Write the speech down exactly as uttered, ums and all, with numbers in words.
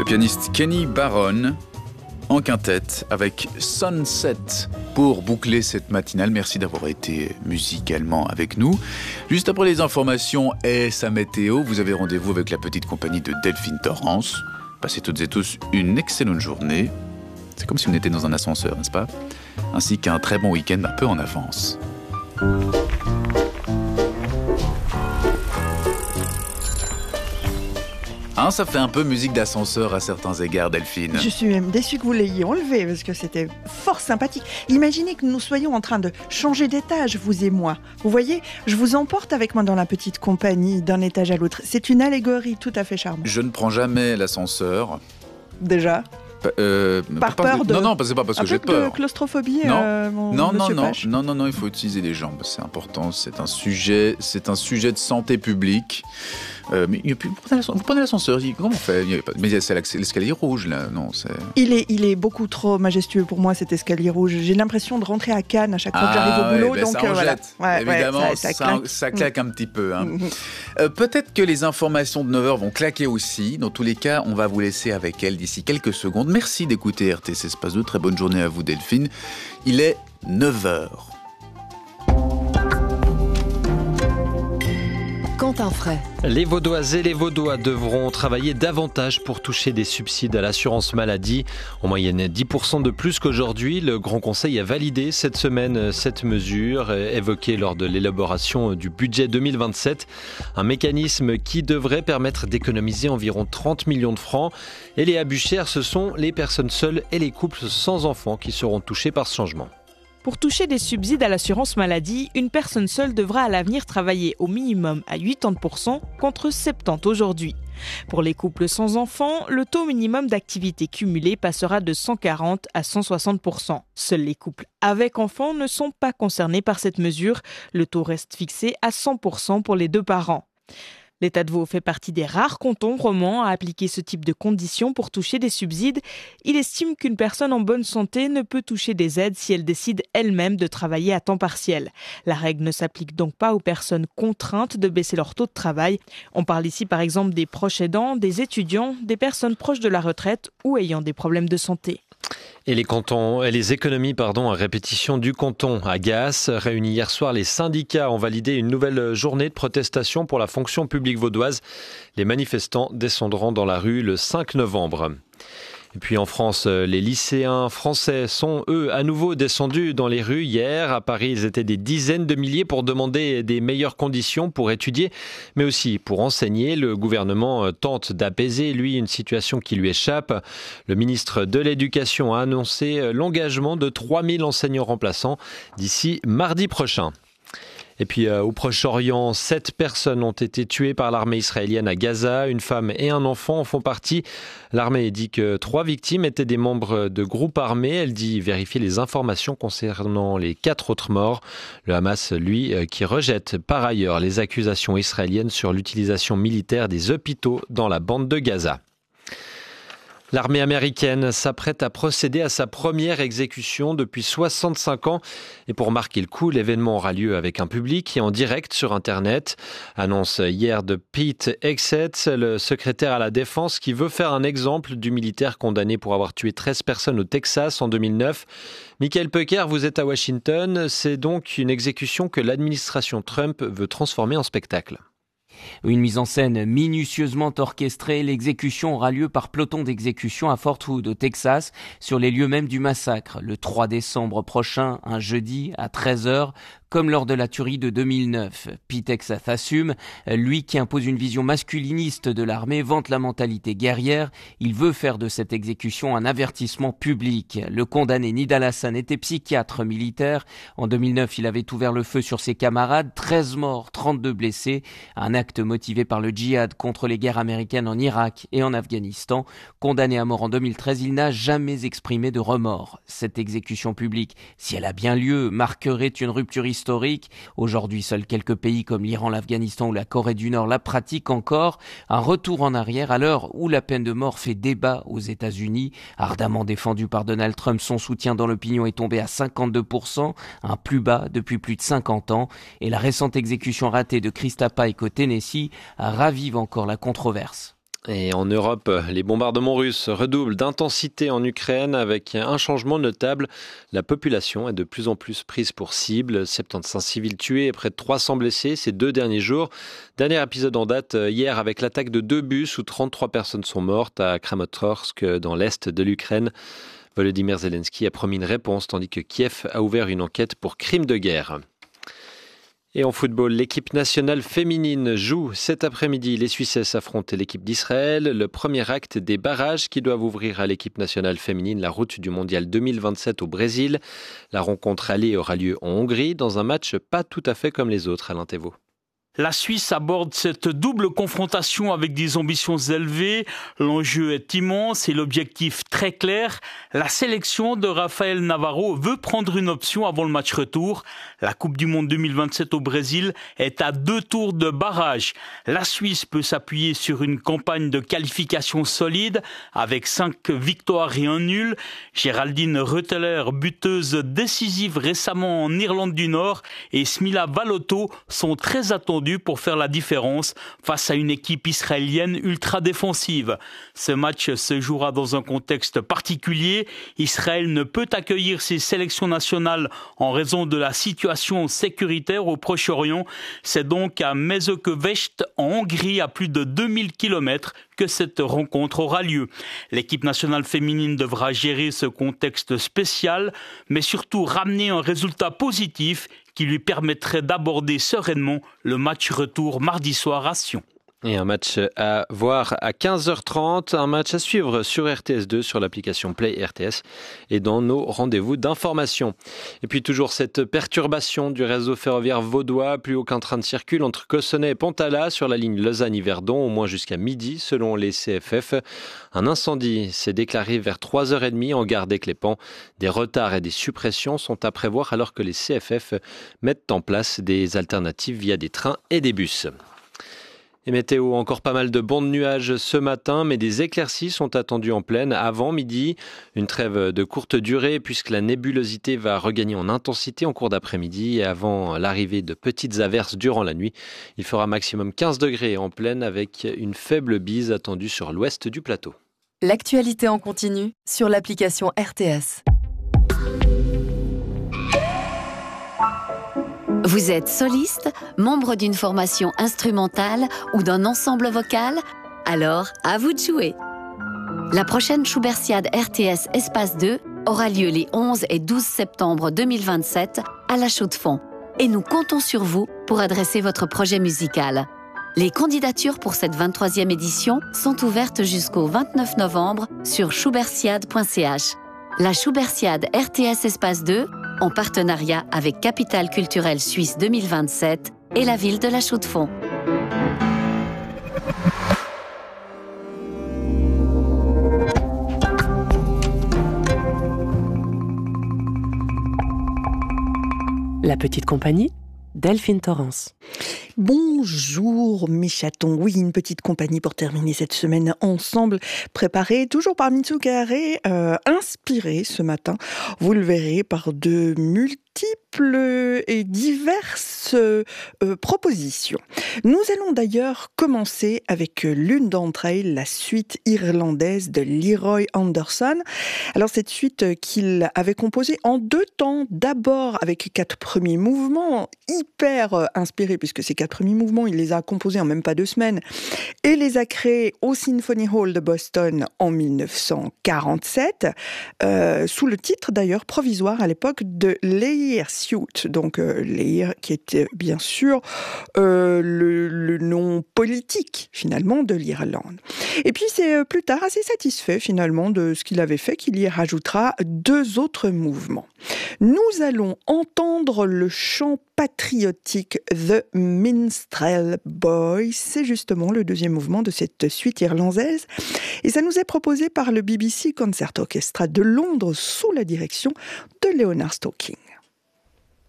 Le pianiste Kenny Barron en quintette avec Sunset pour boucler cette matinale. Merci d'avoir été musicalement avec nous. Juste après les informations et sa météo, vous avez rendez-vous avec la petite compagnie de Delphine Torrance. Passez toutes et tous une excellente journée. C'est comme si on était dans un ascenseur, n'est-ce pas ? Ainsi qu'un très bon week-end un peu en avance. Hein, ça fait un peu musique d'ascenseur à certains égards, Delphine. Je suis même déçue que vous l'ayez enlevé parce que c'était fort sympathique. Imaginez que nous soyons en train de changer d'étage, vous et moi. Vous voyez, je vous emporte avec moi dans la petite compagnie d'un étage à l'autre. C'est une allégorie tout à fait charmante. Je ne prends jamais l'ascenseur. Déjà Euh, Par pas peur que, de... Non, non, c'est pas parce que j'ai peur. de claustrophobie, non, euh, mon non, non, monsieur non, Pache. non, non, non, il faut utiliser les jambes, c'est important. C'est un sujet, c'est un sujet de santé publique. Euh, mais vous prenez l'ascenseur, comment on fait ? Mais c'est l'escalier rouge là, non c'est... Il est, il est beaucoup trop majestueux pour moi cet escalier rouge. J'ai l'impression de rentrer à Cannes à chaque fois ah, que j'arrive au boulot, ouais, ben donc ça euh, voilà. Ouais, évidemment, ouais, ça, ça, ça, claque. ça claque un petit peu. Hein. Mm-hmm. euh, peut-être que les informations de neuf heures vont claquer aussi. Dans tous les cas, on va vous laisser avec elle d'ici quelques secondes. Merci d'écouter R T C Espace deux. Très bonne journée à vous, Delphine. Il est neuf heures. Quentin Fray. Les Vaudoises et les Vaudois devront travailler davantage pour toucher des subsides à l'assurance maladie. En moyenne dix pour cent de plus qu'aujourd'hui. Le Grand Conseil a validé cette semaine cette mesure évoquée lors de l'élaboration du budget deux mille vingt-sept. Un mécanisme qui devrait permettre d'économiser environ trente millions de francs. Et les Buchères, ce sont les personnes seules et les couples sans enfants qui seront touchés par ce changement. Pour toucher des subsides à l'assurance maladie, une personne seule devra à l'avenir travailler au minimum à quatre-vingts pour cent contre soixante-dix aujourd'hui. Pour les couples sans enfants, le taux minimum d'activité cumulée passera de cent quarante à cent soixante pour cent. Seuls les couples avec enfants ne sont pas concernés par cette mesure. Le taux reste fixé à cent pour cent pour les deux parents. L'État de Vaud fait partie des rares cantons romans à appliquer ce type de conditions pour toucher des subsides. Il estime qu'une personne en bonne santé ne peut toucher des aides si elle décide elle-même de travailler à temps partiel. La règle ne s'applique donc pas aux personnes contraintes de baisser leur taux de travail. On parle ici par exemple des proches aidants, des étudiants, des personnes proches de la retraite ou ayant des problèmes de santé. Et les cantons, et les économies pardon, à répétition du canton à Gaas. Réunis hier soir, les syndicats ont validé une nouvelle journée de protestation pour la fonction publique vaudoise. Les manifestants descendront dans la rue le cinq novembre. Et puis en France, les lycéens français sont, eux, à nouveau descendus dans les rues hier. À Paris, ils étaient des dizaines de milliers pour demander des meilleures conditions pour étudier, mais aussi pour enseigner. Le gouvernement tente d'apaiser, lui, une situation qui lui échappe. Le ministre de l'Éducation a annoncé l'engagement de trois mille enseignants remplaçants d'ici mardi prochain. Et puis euh, au Proche-Orient, sept personnes ont été tuées par l'armée israélienne à Gaza. Une femme et un enfant en font partie. L'armée dit que trois victimes étaient des membres de groupes armés. Elle dit vérifier les informations concernant les quatre autres morts. Le Hamas, lui, euh, qui rejette par ailleurs les accusations israéliennes sur l'utilisation militaire des hôpitaux dans la bande de Gaza. L'armée américaine s'apprête à procéder à sa première exécution depuis soixante-cinq ans. Et pour marquer le coup, l'événement aura lieu avec un public et en direct sur Internet. Annonce hier de Pete Hegseth, le secrétaire à la Défense, qui veut faire un exemple du militaire condamné pour avoir tué treize personnes au Texas en deux mille neuf. Michael Pecker, vous êtes à Washington. C'est donc une exécution que l'administration Trump veut transformer en spectacle. Une mise en scène minutieusement orchestrée, l'exécution aura lieu par peloton d'exécution à Fort Hood, au Texas, sur les lieux mêmes du massacre, le trois décembre prochain, un jeudi, à treize heures, comme lors de la tuerie de deux mille neuf. Pete Hegseth assume, lui qui impose une vision masculiniste de l'armée, vante la mentalité guerrière. Il veut faire de cette exécution un avertissement public. Le condamné Nidal Hassan était psychiatre militaire. En deux mille neuf, il avait ouvert le feu sur ses camarades, treize morts, trente-deux blessés. Un acte motivé par le djihad contre les guerres américaines en Irak et en Afghanistan. Condamné à mort en deux mille treize, il n'a jamais exprimé de remords. Cette exécution publique, si elle a bien lieu, marquerait une rupture historique. Historique. Aujourd'hui, seuls quelques pays comme l'Iran, l'Afghanistan ou la Corée du Nord la pratiquent encore. Un retour en arrière à l'heure où la peine de mort fait débat aux États-Unis. Ardemment défendu par Donald Trump, son soutien dans l'opinion est tombé à cinquante-deux pour cent, un plus bas depuis plus de cinquante ans. Et la récente exécution ratée de Christa Pike au Tennessee ravive encore la controverse. Et en Europe, les bombardements russes redoublent d'intensité en Ukraine avec un changement notable. La population est de plus en plus prise pour cible. soixante-quinze civils tués et près de trois cents blessés ces deux derniers jours. Dernier épisode en date hier avec l'attaque de deux bus où trente-trois personnes sont mortes à Kramatorsk dans l'est de l'Ukraine. Volodymyr Zelensky a promis une réponse tandis que Kiev a ouvert une enquête pour crime de guerre. Et en football, l'équipe nationale féminine joue cet après-midi. Les Suissesses affrontent l'équipe d'Israël. Le premier acte des barrages qui doivent ouvrir à l'équipe nationale féminine la route du mondial deux mille vingt-sept au Brésil. La rencontre allée aura lieu en Hongrie dans un match pas tout à fait comme les autres, Alain Thévault. La Suisse aborde cette double confrontation avec des ambitions élevées. L'enjeu est immense et l'objectif très clair. La sélection de Rafael Navarro veut prendre une option avant le match retour. La Coupe du Monde deux mille vingt-sept au Brésil est à deux tours de barrage. La Suisse peut s'appuyer sur une campagne de qualification solide avec cinq victoires et un nul. Géraldine Reuteler, buteuse décisive récemment en Irlande du Nord, et Smila Valotto sont très attendus pour faire la différence face à une équipe israélienne ultra défensive. Ce match se jouera dans un contexte particulier. Israël ne peut accueillir ses sélections nationales en raison de la situation sécuritaire au Proche-Orient. C'est donc à Mezőkövesd, en Hongrie, à plus de deux mille kilomètres, que cette rencontre aura lieu. L'équipe nationale féminine devra gérer ce contexte spécial, mais surtout ramener un résultat positif qui lui permettrait d'aborder sereinement le match retour mardi soir à Sion. Et un match à voir à quinze heures trente, un match à suivre sur R T S deux, sur l'application Play R T S et dans nos rendez-vous d'information. Et puis toujours cette perturbation du réseau ferroviaire vaudois, plus aucun train ne circule entre Cossonay et Pontala sur la ligne Lausanne-Yverdon, au moins jusqu'à midi selon les C F F. Un incendie s'est déclaré vers trois heures trente en gare d'Éclépant. Des retards et des suppressions sont à prévoir alors que les C F F mettent en place des alternatives via des trains et des bus. Et météo, encore pas mal de bancs de nuages ce matin, mais des éclaircies sont attendues en pleine avant midi. Une trêve de courte durée puisque la nébulosité va regagner en intensité en cours d'après-midi et avant l'arrivée de petites averses durant la nuit. Il fera maximum quinze degrés en pleine avec une faible bise attendue sur l'ouest du plateau. L'actualité en continu sur l'application R T S. Vous êtes soliste, membre d'une formation instrumentale ou d'un ensemble vocal? Alors, à vous de jouer. La prochaine Schubertiade R T S Espace deux aura lieu les onze et douze septembre deux mille vingt-sept à La Chaux-de-Fonds. Et nous comptons sur vous pour adresser votre projet musical. Les candidatures pour cette vingt-troisième édition sont ouvertes jusqu'au vingt-neuf novembre sur schubertiade point c h. La Schubertiade R T S Espace deux, en partenariat avec Capitale culturelle suisse deux mille vingt-sept et la ville de La Chaux-de-Fonds. La petite compagnie, Delphine Torrance. Bonjour mes chatons, oui, une petite compagnie pour terminer cette semaine ensemble, préparée toujours par Mitsuko, euh, inspirée ce matin, vous le verrez, par de multiples et diverses euh, propositions. Nous allons d'ailleurs commencer avec l'une d'entre elles, la suite irlandaise de Leroy Anderson. Alors cette suite qu'il avait composée en deux temps, d'abord avec quatre premiers mouvements, hyper inspirés, puisque ces quatre premiers mouvements, il les a composés en même pas deux semaines et les a créés au Symphony Hall de Boston en mille neuf cent quarante-sept, euh, sous le titre d'ailleurs provisoire à l'époque de Lear Suite. Donc euh, Lear qui était bien sûr euh, le, le nom politique finalement de l'Irlande. Et puis c'est euh, plus tard assez satisfait finalement de ce qu'il avait fait qu'il y rajoutera deux autres mouvements. Nous allons entendre le chant patriotique The Minstrel Boy. C'est justement le deuxième mouvement de cette suite irlandaise. Et ça nous est proposé par le B B C Concert Orchestra de Londres sous la direction de Leonard Stocking.